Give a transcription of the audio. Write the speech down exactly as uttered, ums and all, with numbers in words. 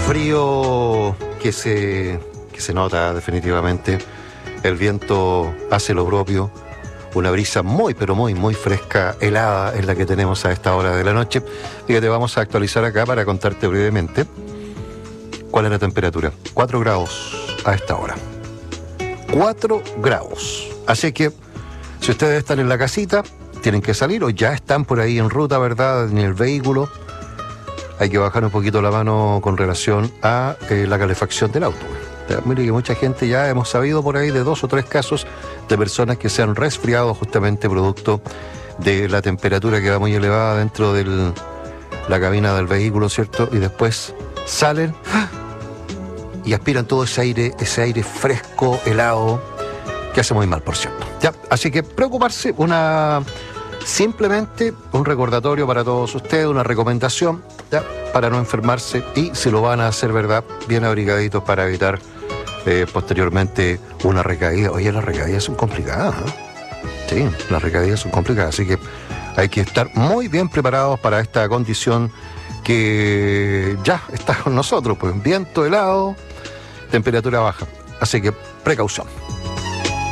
frío que se, que se nota definitivamente. El viento hace lo propio. Una brisa muy, pero muy, muy fresca, helada, es la que tenemos a esta hora de la noche. Y que te vamos a actualizar acá para contarte brevemente cuál es la temperatura. cuatro grados a esta hora. cuatro grados. Así que, si ustedes están en la casita, tienen que salir o ya están por ahí en ruta, ¿verdad? En el vehículo. Hay que bajar un poquito la mano con relación a eh, la calefacción del auto. Mire que mucha gente ya hemos sabido por ahí de dos o tres casos de personas que se han resfriado justamente producto de la temperatura que va muy elevada dentro de la cabina del vehículo, ¿cierto? Y después salen y aspiran todo ese aire, ese aire fresco, helado, que hace muy mal, por cierto. Ya, así que preocuparse, una simplemente un recordatorio para todos ustedes, una recomendación, ya, para no enfermarse y si lo van a hacer, ¿verdad? Bien abrigaditos para evitar Eh, posteriormente una recaída. Oye, las recaídas son complicadas, ¿eh? Sí, las recaídas son complicadas, así que hay que estar muy bien preparados para esta condición que ya está con nosotros, pues viento helado, temperatura baja, así que precaución.